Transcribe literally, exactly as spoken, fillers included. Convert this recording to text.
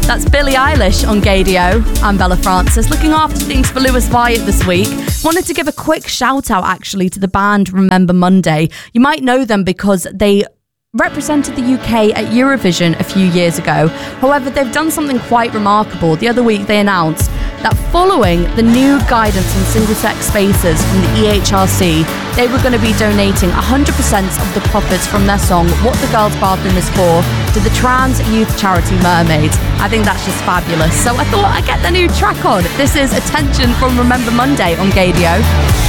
That's Billie Eilish on Gaydio. I'm Bella Francis, looking after things for Lewis Wyatt this week. Wanted to give a quick shout out actually to the band Remember Monday. You might know them because they represented the U K at Eurovision a few years ago. However, they've done something quite remarkable. The other week they announced that following the new guidance on single-sex spaces from the E H R C, they were going to be donating one hundred percent of the profits from their song What the Girls' Bathroom Is For to the trans youth charity Mermaids. I think that's just fabulous. So I thought I'd get the new track on. This is Attention from Remember Monday on Gaydio.